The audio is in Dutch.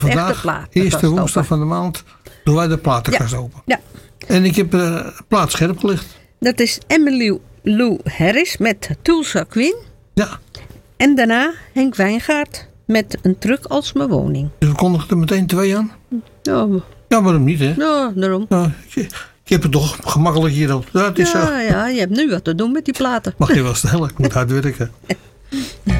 Vandaag, eerste woensdag van de maand, doen wij de platenkast open. Ja. En ik heb de plaat scherp gelegd. Dat is Emily Lou Harris met Tulsa Queen. Ja. En daarna Henk Wijngaard met Een truck als mijn woning. Dus we kondigen er meteen 2 aan? Ja, waarom niet, hè? Ja, daarom. Ja, ik heb het toch gemakkelijk hierop. Ja, het is zo. Ja, je hebt nu wat te doen met die platen. Mag je wel stellen, ik moet hard werken.